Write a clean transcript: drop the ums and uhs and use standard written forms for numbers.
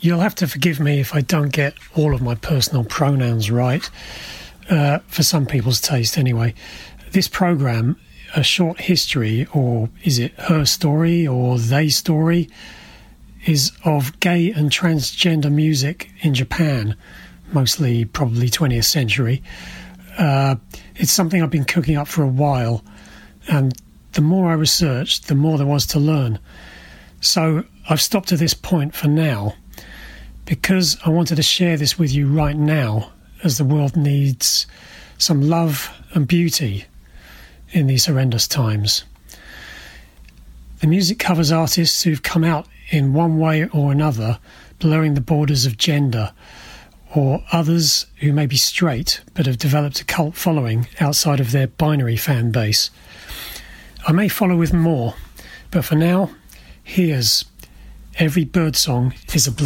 You'll have to forgive me if I don't get all of my personal pronouns right, for some people's taste anyway. This programme, A Short History, or is it Her Story or They Story, is of gay and transgender music in Japan, mostly probably 20th century. It's something I've been cooking up for a while, and the more I researched, the more there was to learn. So I've stopped at this point for now, because I wanted to share this with you right now, as the world needs some love and beauty in these horrendous times. The music covers artists who've come out in one way or another, blurring the borders of gender, or others who may be straight but have developed a cult following outside of their binary fan base. I may follow with more, but for now, here's Every Birdsong is a Blue.